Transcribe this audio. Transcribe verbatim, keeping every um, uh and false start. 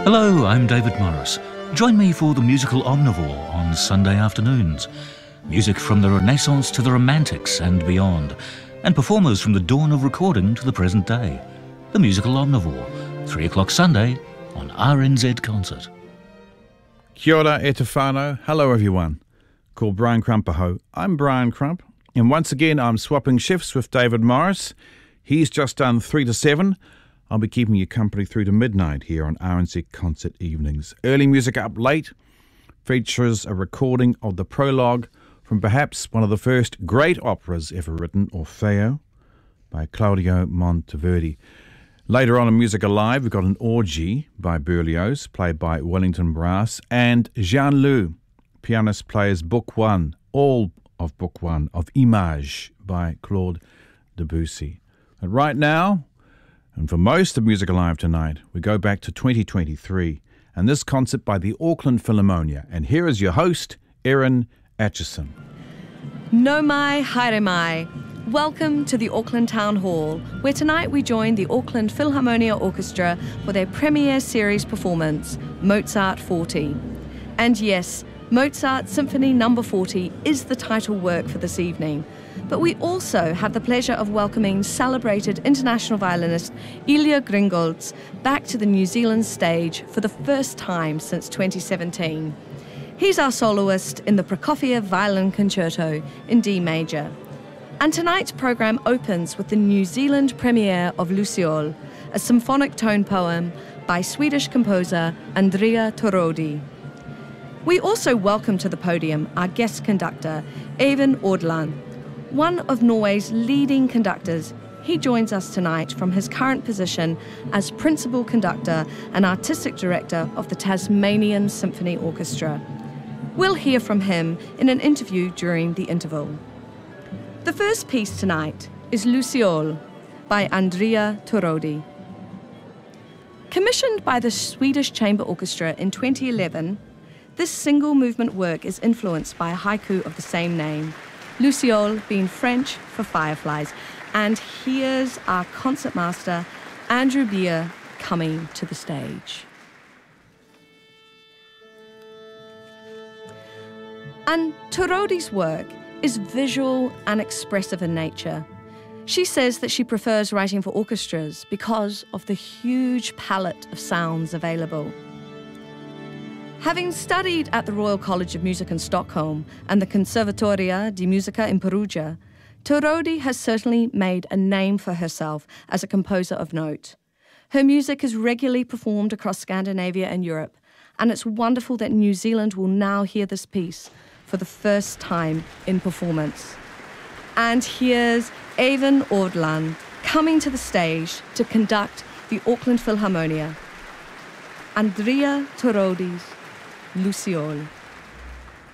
Hello, I'm David Morris. Join me for the musical Omnivore on Sunday afternoons. Music from the Renaissance to the Romantics and beyond, and performers from the dawn of recording to the present day. The musical Omnivore, three o'clock Sunday on R N Z Concert. Kia ora e te whānau. Hello everyone. Called Brian Crumpaho. I'm Brian Crump, and once again I'm swapping shifts with David Morris. He's just done three to seven. I'll be keeping you company through to midnight here on R N Z Concert Evenings. Early music up late features a recording of the prologue from perhaps one of the first great operas ever written, Orfeo, by Claudio Monteverdi. Later on in Music Alive, we've got an orgy by Berlioz, played by Wellington Brass, and Jean Lou, pianist, plays Book One, all of Book One, of Image by Claude Debussy. And right now, and for most of Music Alive tonight, we go back to twenty twenty-three, and this concert by the Auckland Philharmonia. And here is your host, Erin Atchison. No mai, haere mai. Welcome to the Auckland Town Hall, where tonight we join the Auckland Philharmonia Orchestra for their premiere series performance, Mozart forty. And yes, Mozart Symphony Number forty is the title work for this evening. But we also have the pleasure of welcoming celebrated international violinist Ilya Gringolds back to the New Zealand stage for the first time since twenty seventeen. He's our soloist in the Prokofiev Violin Concerto in D major. And tonight's programme opens with the New Zealand premiere of Luciole, a symphonic tone poem by Swedish composer Andrea Torodi. We also welcome to the podium our guest conductor, Eivind Aadland, one of Norway's leading conductors. He joins us tonight from his current position as principal conductor and artistic director of the Tasmanian Symphony Orchestra. We'll hear from him in an interview during the interval. The first piece tonight is Luciole by Andrea Torodi. Commissioned by the Swedish Chamber Orchestra in twenty eleven, this single movement work is influenced by a haiku of the same name, Luciole being French for fireflies. And here's our concertmaster, Andrew Beer, coming to the stage. And Torodi's work is visual and expressive in nature. She says that she prefers writing for orchestras because of the huge palette of sounds available. Having studied at the Royal College of Music in Stockholm and the Conservatoria di Musica in Perugia, Torodi has certainly made a name for herself as a composer of note. Her music is regularly performed across Scandinavia and Europe, and it's wonderful that New Zealand will now hear this piece for the first time in performance. And here's Eivind Aadland coming to the stage to conduct the Auckland Philharmonia. Andrea Torodi's Luciole.